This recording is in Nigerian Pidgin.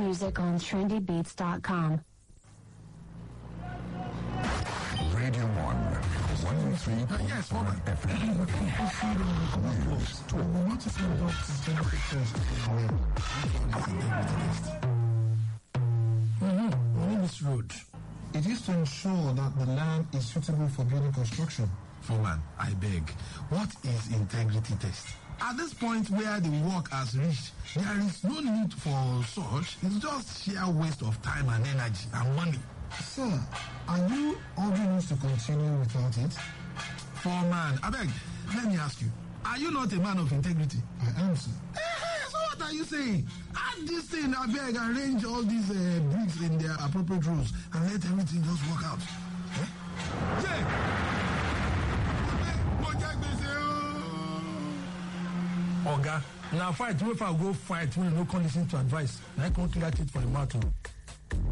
music on trendybeats.com. Radio 103.1 Yes, Mama. FM. On this road. It is to ensure that the land is suitable for building construction. Foreman, I beg, what is integrity test? At this point where the work has reached, there is no need for such. It's just sheer waste of time and energy and money. Sir, are you ordering us to continue without it? Foreman, I beg, let me ask you, are you not a man of integrity? I am, sir. So what are you saying? Add this thing, I beg, arrange all these bricks in their appropriate rows and let everything just work out. Oga, now fight, if I go fight, when you no come listen to advice, I can't get it for the matter.